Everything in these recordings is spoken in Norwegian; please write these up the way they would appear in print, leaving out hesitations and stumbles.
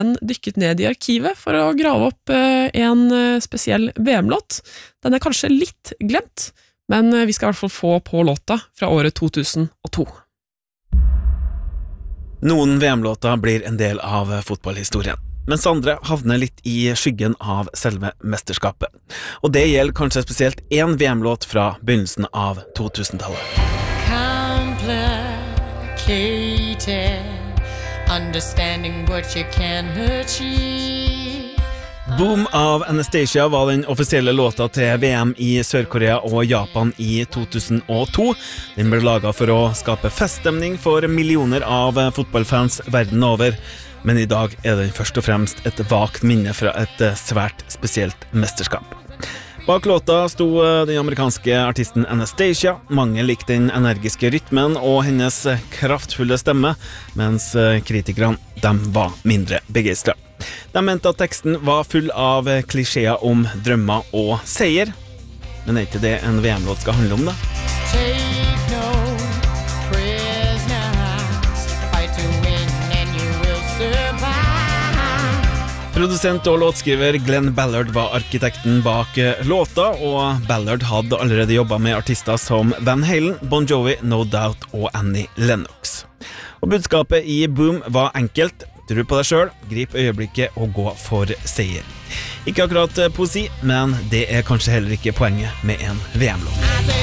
dykket ned i arkivet for å grave opp en spesiell VM-låt. Den er kanskje litt glemt, men vi skal I hvert fall få på låta fra året 2002. Noen VM-låter blir en del av fotballhistorien, mens andre havner litt I skyggen av selve mesterskapet. Og det gjelder kanskje spesielt en VM-låt fra begynnelsen av 2000-tallet. Complicated, understanding what you can achieve. Boom av Anastacia var den offisielle låta til VM I Sør-Korea og Japan I 2002. Den ble laget for å skape feststemning for millioner av fotballfans verden over. Men I dag den først og fremst et vagt minne fra et svært spesielt mesterskap. Bak låta sto den amerikanske artisten Anastacia. Mange likte den energiske rytmen og hennes kraftfulle stemme, mens kritikerne var mindre begeistret. De mente at teksten var full av klisjeer om drømmer og seier. Men ikke det en VM-låt skal handle om da? Produsent og låtskriver Glenn Ballard var arkitekten bak låta, og Ballard hadde allerede jobbet med artister som Van Halen, Bon Jovi, No Doubt og Annie Lennox. Og budskapet I Boom var enkelt: tro på deg selv, grip øyeblikket og gå for seier. Ikke akkurat poesi, men det kanskje heller ikke poenget med en VM-låt.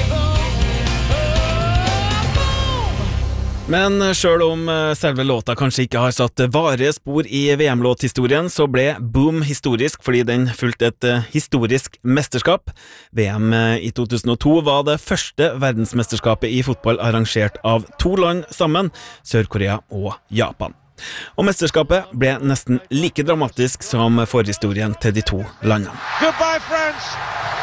Men selv om selve låta kanskje ikke har satt varige spor I VM-låthistorien, så ble Boom historisk fordi den fulgte et historisk mesterskap. VM I 2002 var det første verdensmesterskapet I fotball arrangert av to land sammen, Sør-Korea og Japan. Og mesterskapet ble nesten like dramatisk som forhistorien til de to landene. Goodbye, France!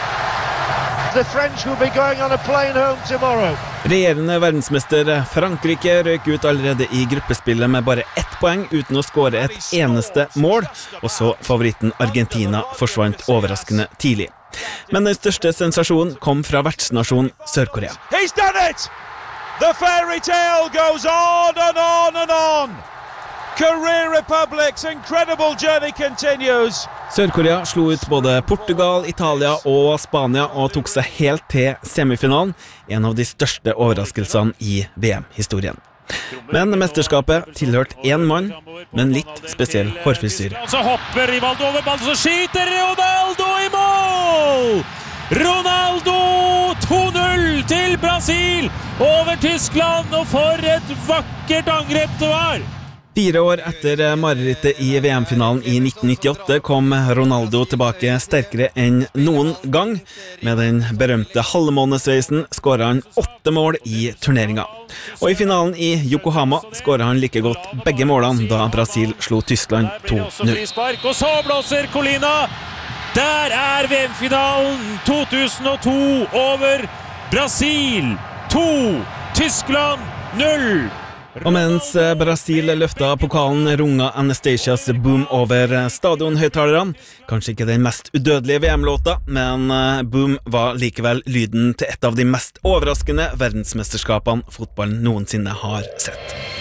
The French will be going on a plane home tomorrow. Regjerende verdensmester Frankrike røk ut allerede I gruppespillet med bare 1 poeng uten å skåre et eneste mål, og så favoritten Argentina forsvant overraskende tidlig. Men den største sensasjonen kom fra vertsnasjon Sør-Korea. He's done it! The fairy tale goes on and on and on! Korea Republic's incredible journey continues. Sør-Korea slo ut både Portugal, Italia og Spania og tok seg helt til semifinalen, en av de største overraskelsene I VM-historien. Men mesterskapet tilhørte en mann, med en litt spesiell hårfrisyre. Så hopper Rivaldo over ballen, så skyter Ronaldo I mål! Ronaldo 2-0 til Brasil over Tyskland, og for et vakkert angrep det var! 4 år etter marerittet I VM-finalen I 1998 kom Ronaldo tilbake sterkere enn noen gang. Med den berømte halvmånesveisen skåret han 8 mål I turneringen. Og I finalen I Yokohama skåret han like godt begge målene da Brasil slo Tyskland 2-0. Og så blåser Colina. Der VM-finalen 2002 over Brasil 2, Tyskland 0. Og mens Brasil løftet pokalen runga Anastacias Boom over stadionhøyttalerne. Kanskje ikke den mest udødelige VM-låta, men Boom var likevel lyden til et av de mest overraskende verdensmesterskapene fotballen noensinne har sett.